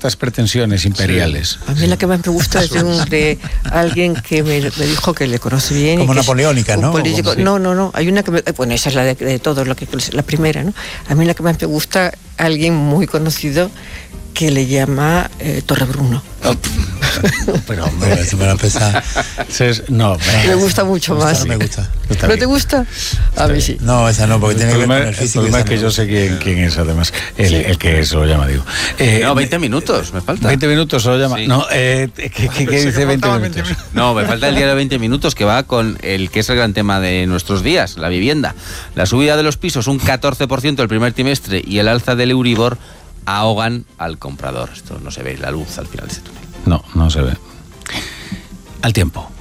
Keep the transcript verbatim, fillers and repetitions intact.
ciertas pretensiones imperiales. Sí. A mí la que más me gusta es de, un, de alguien que me, me dijo que le conoce bien. Como y que napoleónica, ¿no? Político. No, no, no. Hay una que me, bueno, esa es la de, de todos, lo que la primera, ¿no? A mí la que más me gusta, alguien muy conocido que le llama eh, Torrebruno. Oh, pero hombre, eso me lo empezar. No, me, me gusta mucho me gusta, más. No me gusta. ¿No te gusta? A mí sí. No, esa no, porque el tiene problema, que ver con el físico. El problema es que yo sé quién, quién es, además. El, sí. el que se lo llama, digo. Eh, no, veinte minutos, me falta. veinte minutos se lo llama. Sí. No, eh, ¿qué, qué, qué dice veinte minutos? No, me falta el diario de veinte minutos, que va con el que es el gran tema de nuestros días, la vivienda. La subida de los pisos, un catorce por ciento el primer trimestre, y el alza del Euribor ahogan al comprador. Esto no se ve la luz al final de ese túnel. No, no se ve. Al tiempo.